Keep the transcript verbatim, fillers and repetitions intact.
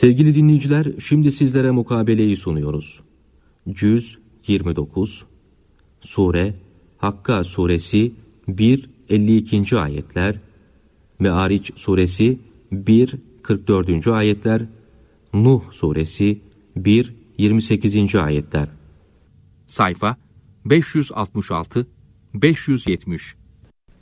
Sevgili dinleyiciler, şimdi sizlere mukabeleyi sunuyoruz. Cüz yirmi dokuz, Sure, Hakka suresi bir elli ikinci ayetler, Me'ariç suresi bir kırk dördüncü ayetler, Nuh suresi bir yirmi sekizinci ayetler. Sayfa beş yüz altmış altı beş yüz yetmiş.